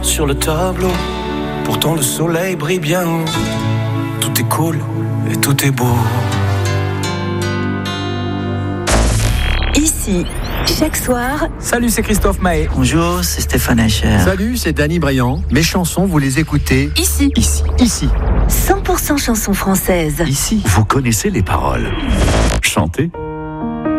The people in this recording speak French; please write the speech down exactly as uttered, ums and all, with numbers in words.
Sur le tableau, pourtant le soleil brille bien haut. Tout est cool et tout est beau. Ici, chaque soir. Salut, c'est Christophe Maé. Bonjour, c'est Stéphane Echer. Salut, c'est Danny Briand. Mes chansons, vous les écoutez Ici. Ici. Ici. cent pour cent chansons françaises. Ici. Vous connaissez les paroles. Chantez.